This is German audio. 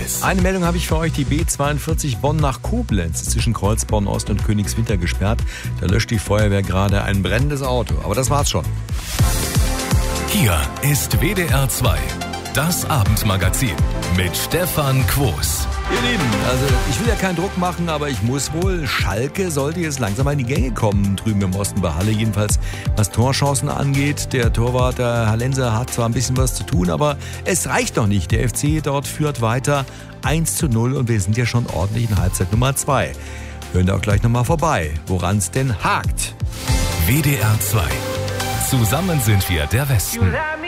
Tages. Eine Meldung habe ich für euch. Die B42 Bonn nach Koblenz ist zwischen Kreuzborn Ost und Königswinter gesperrt. Da löscht die Feuerwehr gerade ein brennendes Auto. Aber das war's schon. Hier ist WDR 2, das Abendmagazin mit Stefan Quos. Ihr Lieben, also ich will ja keinen Druck machen, aber ich muss wohl. Schalke sollte jetzt langsam mal in die Gänge kommen, drüben im Osten bei Halle. Jedenfalls, was Torchancen angeht. Der Torwart, der Hallenser, hat zwar ein bisschen was zu tun, aber es reicht noch nicht. Der FC dort führt weiter 1:0 und wir sind ja schon ordentlich in Halbzeit Nummer 2. Hören da auch gleich nochmal vorbei, woran es denn hakt. WDR 2. Zusammen sind wir der Westen.